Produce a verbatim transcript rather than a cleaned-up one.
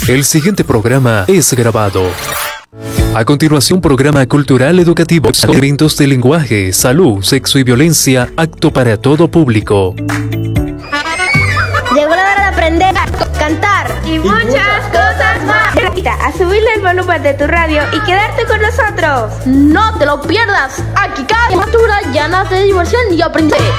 El siguiente programa es grabado. A continuación, programa cultural educativo, eventos de lenguaje, salud, sexo y violencia, apto para todo público. Llegó la hora de aprender a cantar y muchas cosas más. A subirle el volumen de tu radio y quedarte con nosotros. No te lo pierdas. Aquí cada aventura llena de diversión y aprendizaje.